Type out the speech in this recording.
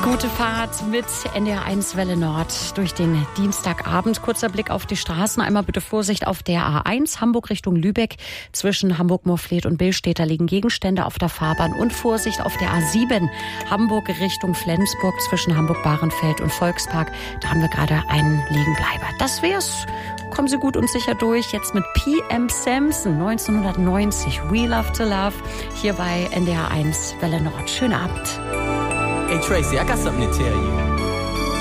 Gute Fahrt mit NDR1 Welle Nord durch den Dienstagabend. Kurzer Blick auf die Straßen. Einmal bitte Vorsicht auf der A1 Hamburg Richtung Lübeck. Zwischen Hamburg-Morfleet und Billstedt, da liegen Gegenstände auf der Fahrbahn. Und Vorsicht auf der A7 Hamburg Richtung Flensburg zwischen Hamburg-Bahrenfeld und Volkspark. Da haben wir gerade einen Liegenbleiber. Das wär's. Kommen Sie gut und sicher durch. Jetzt mit P.M. Samson 1990. We Love to Love. Hier bei NDR1 Welle Nord. Schönen Abend. Hey Tracy, I got something to tell you.